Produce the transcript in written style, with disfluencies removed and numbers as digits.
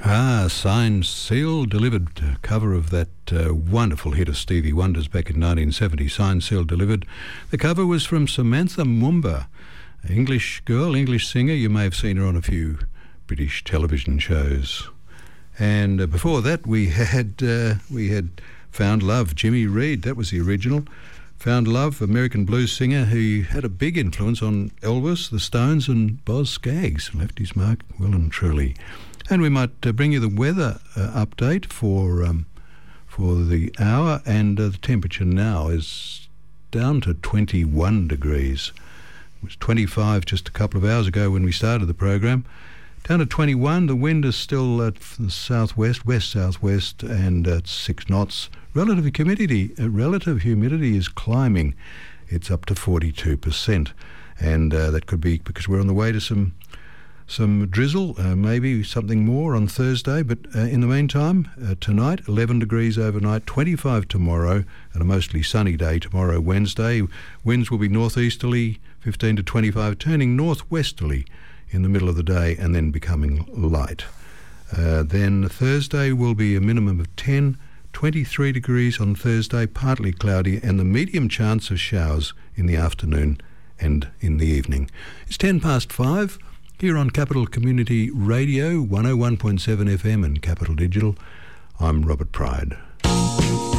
Signed, sealed, delivered. Cover of that wonderful hit of Stevie Wonder's back in 1970. Signed, sealed, delivered. The cover was from Samantha Mumba, an English girl, English singer. You may have seen her on a few British television shows. And before that, we had Found Love, Jimmy Reed. That was the original. Found Love, American blues singer who had a big influence on Elvis, the Stones, and Boz Scaggs. Left his mark well and truly. And we might bring you the weather update for the hour, and the temperature now is down to 21 degrees. It was 25 just a couple of hours ago when we started the program. Down to 21. The wind is still at the southwest, west-southwest, and at 6 knots. Relative humidity is climbing. It's up to 42%, and that could be because we're on the way to some drizzle, maybe something more on Thursday. But in the meantime, tonight, 11 degrees overnight, 25 tomorrow, and a mostly sunny day tomorrow, Wednesday. Winds will be northeasterly, 15 to 25, turning northwesterly in the middle of the day and then becoming light. Then Thursday will be a minimum of 10, 23 degrees on Thursday, partly cloudy, and the medium chance of showers in the afternoon and in the evening. It's 5:10 here on Capital Community Radio, 101.7 FM and Capital Digital. I'm Robert Pride.